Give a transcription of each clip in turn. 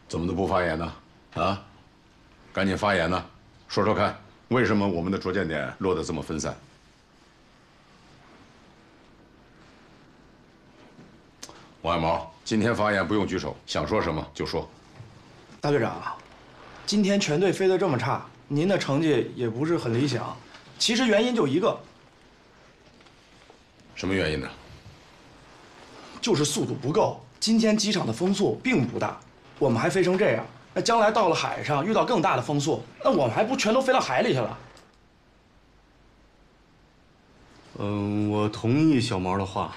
怎么都不发言呢？啊，赶紧发言呢！说说看，为什么我们的着舰点落得这么分散？王爱毛，今天发言不用举手，想说什么就说。 大队长，今天全队飞得这么差，您的成绩也不是很理想。其实原因就一个， 什么原因呢？ 就是速度不够。今天机场的风速并不大，我们还飞成这样，那将来到了海上遇到更大的风速，那我们还不全都飞到海里去了？ 我同意小毛的话。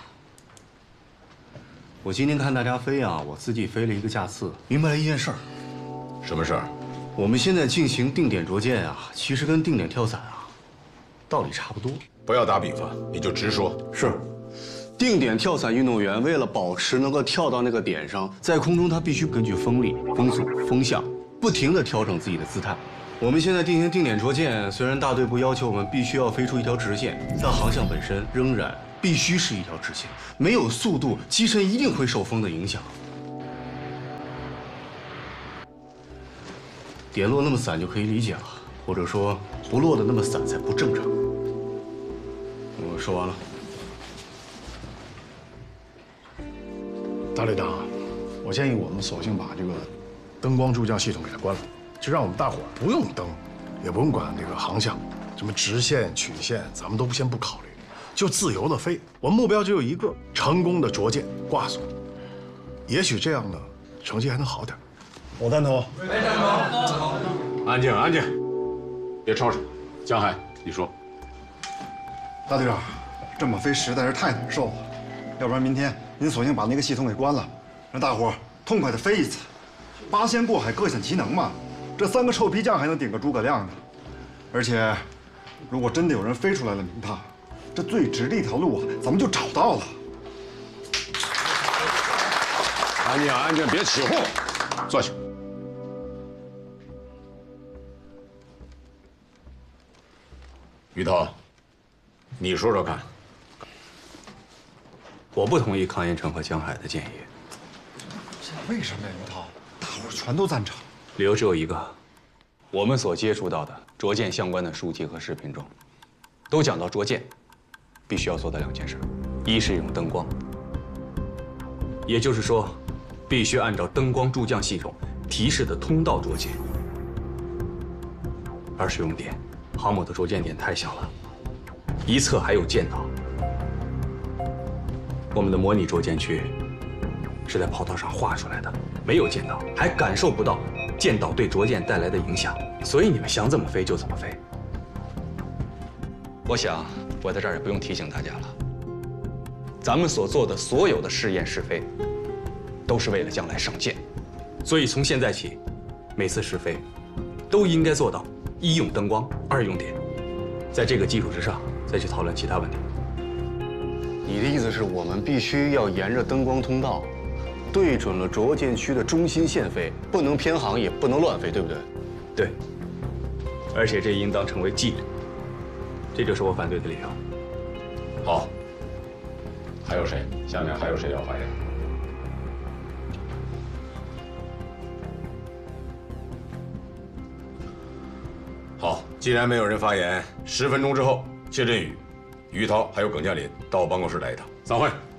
我今天看大家飞啊，我自己飞了一个架次，明白了一件事儿。 什么事儿？ 我们现在进行定点着舰啊，其实跟定点跳伞啊，道理差不多。 不要打比方，你就直说。 是。定点跳伞运动员为了保持能够跳到那个点上，在空中他必须根据风力、风速、风向，不停地调整自己的姿态。我们现在进行定点着舰，虽然大队部要求我们必须要飞出一条直线，但航向本身仍然必须是一条直线，没有速度，机身一定会受风的影响。点落那么散就可以理解了，或者说不落得那么散才不正常。我说完了。 大队长，我建议我们索性把这个灯光助降系统给它关了，就让我们大伙儿不用灯，也不用管这个航向，什么直线、曲线，咱们都先不考虑，就自由的飞。我们目标只有一个：成功的着舰挂锁。也许这样呢，成绩还能好点。我赞同。 没赞同。 安静，安静，别吵吵。江海，你说。 大队长，这么飞实在是太难受了，要不然明天您索性把那个系统给关了，让大伙儿痛快的飞一次。八仙过海，各显其能嘛。这3个臭皮匠还能顶个诸葛亮呢。而且，如果真的有人飞出来了名堂，这最直的一条路啊，咱们就找到了。 安静，安静，别起哄，坐下。于涛，你说说看。 我不同意康彦成和江海的建议。 为什么呀，于涛？大伙儿全都赞成。 理由只有一个，我们所接触到的着舰相关的书籍和视频中，都讲到着舰必须要做的2件事：一是用灯光，也就是说，必须按照灯光助降系统提示的通道着舰；二是用点，航母的着舰点太小了，一侧还有舰岛。我们的模拟着舰区是在跑道上画出来的，没有舰岛，还感受不到舰岛对着舰带来的影响，所以你们想怎么飞就怎么飞。我想，我在这儿也不用提醒大家了，咱们所做的所有的试验试飞，都是为了将来上舰，所以从现在起，每次试飞都应该做到1用灯光，2用点，在这个基础之上再去讨论其他问题。你的意思是我们必须要沿着灯光通道，对准了着舰区的中心线飞，不能偏航，也不能乱飞，对不对？对。而且这应当成为纪律，这就是我反对的理由。 好，还有谁？下面还有谁要发言？好，既然没有人发言，10分钟之后，谢振宇、于涛还有耿建林到我办公室来一趟。散会。